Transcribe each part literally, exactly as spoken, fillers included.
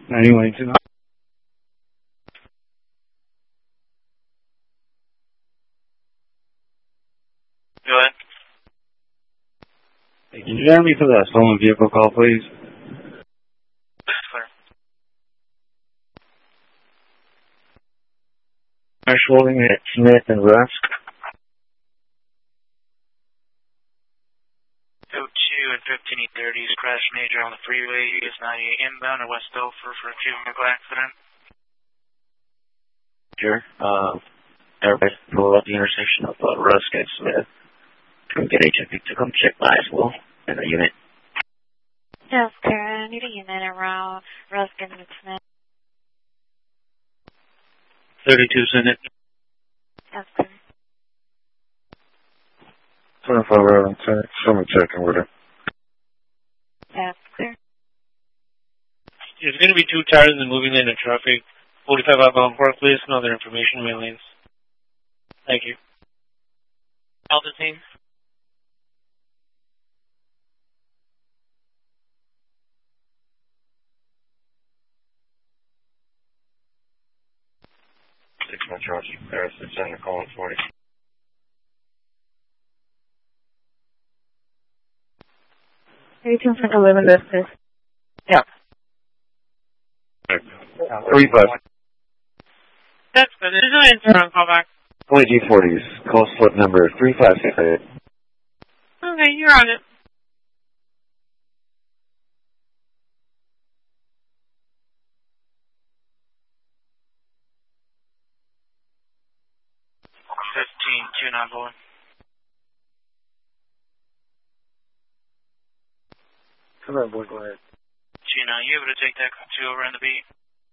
Anyway, to Go ahead. Hey, can you hear me for that stolen vehicle call, please? Clear. Crash holding at Smith and Rusk. oh two and fifteen E thirties, crash major on the freeway, U S ninety-eight inbound or West Dover for a vehicle accident. Sure. Uh, everybody pull up the intersection of uh, Rusk and Smith. Come get H M P to come check by as well in the unit. Yes, Karen. I need a unit around Ruskin and Smith. thirty-two Senate. Yes, Karen. twenty-five hour on ten. Show me checking with her. Yes, Karen. There's going to be two tires in the moving lane of traffic. forty-five outbound Park Place and other information main lanes. Thank you. Alpha team. Six one Charlie. Paris, Center, calling forty. thirty-two from eleven distance. Yeah. Three five. That's good. There's no answer on callback. Only G forties. Call slip number three five six eight. Okay, you're on it. fifteen, two nine four. Come on, boy, go ahead. Gina, are you able to take that two over on the beat?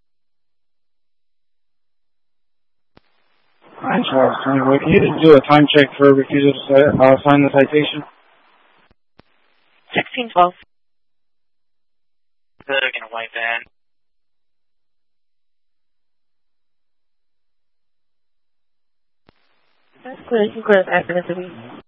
Hi, Charles. Anyway, can you just do a time check for refusal to uh, sign the citation? sixteen twelve. They're going to wipe that. That's good. You can go to ethnicity.